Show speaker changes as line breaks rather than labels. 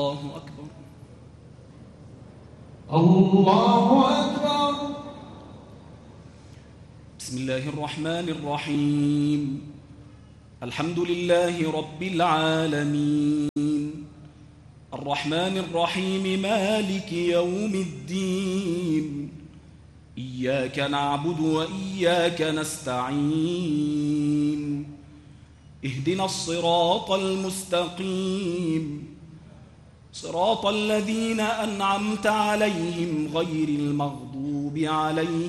الله أكبر.
الله أكبر.
بسم الله الرحمن الرحيم. الحمد لله رب العالمين، الرحمن الرحيم، مالك يوم الدين، إياك نعبد وإياك نستعين، اهدنا الصراط المستقيم، صراط الذين أنعمت عليهم غير المغضوب عليهم